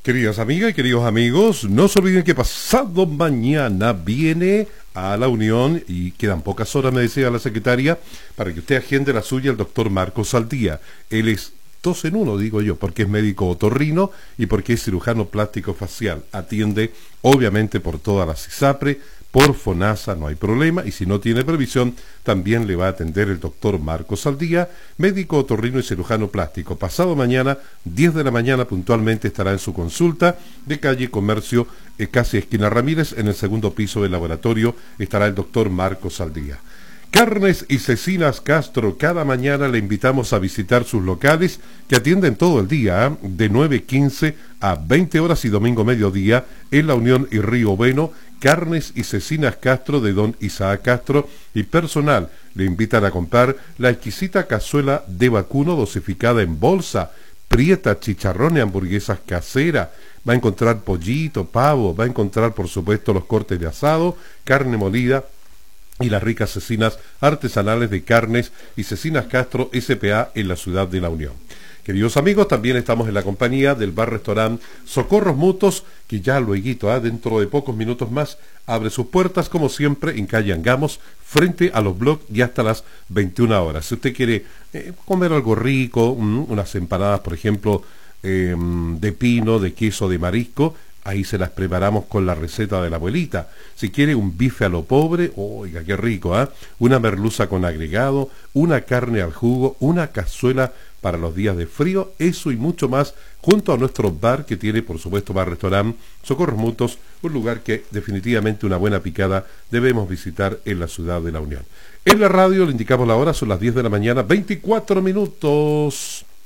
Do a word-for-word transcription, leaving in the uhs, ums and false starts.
Queridas amigas y queridos amigos, no se olviden que pasado mañana viene a la Unión, y quedan pocas horas, me decía la secretaria, para que usted agende la suya, el doctor Marcos Saldía. Él es dos en uno, digo yo, porque es médico otorrino y porque es cirujano plástico facial. Atiende, obviamente, por toda la CISAPRE, por FONASA no hay problema, y si no tiene previsión, también le va a atender el doctor Marcos Saldía, médico otorrino y cirujano plástico. Pasado mañana, diez de la mañana, puntualmente estará en su consulta de calle Comercio, eh, casi esquina Ramírez, en el segundo piso del laboratorio, estará el doctor Marcos Saldía. Carnes y Cecinas Castro, cada mañana le invitamos a visitar sus locales que atienden todo el día, ¿eh? de nueve quince a veinte horas y domingo mediodía en La Unión y Río Bueno. Carnes y Cecinas Castro de don Isaac Castro, y personal le invitan a comprar la exquisita cazuela de vacuno dosificada en bolsa, prieta, chicharrón y hamburguesas caseras. Va a encontrar pollito, pavo, va a encontrar por supuesto los cortes de asado, carne molida y las ricas cecinas artesanales de Carnes y Cecinas Castro S P A en la ciudad de La Unión. Queridos amigos, también estamos en la compañía del bar-restaurant Socorros Mutuos, que ya luego, ¿eh? dentro de pocos minutos más, abre sus puertas, como siempre, en calle Angamos, frente a los blogs, y hasta las veintiuna horas. Si usted quiere eh, comer algo rico, mmm, unas empanadas, por ejemplo, eh, de pino, de queso, de marisco, ahí se las preparamos con la receta de la abuelita. Si quiere un bife a lo pobre, oiga, qué rico, ¿eh? Una merluza con agregado, una carne al jugo, una cazuela para los días de frío, eso y mucho más, junto a nuestro bar que tiene, por supuesto, bar-restaurant Socorros Mutuos, un lugar que definitivamente una buena picada debemos visitar en la ciudad de La Unión. En la radio le indicamos la hora, son las diez de la mañana, veinticuatro minutos.